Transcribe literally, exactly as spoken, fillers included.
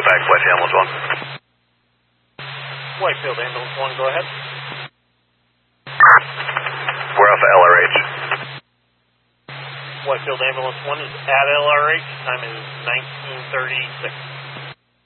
back, Whitefield Ambulance one. Whitefield Ambulance one, go ahead. We're off of L R H. Whitefield Ambulance one is at L R H, time is nineteen thirty-six.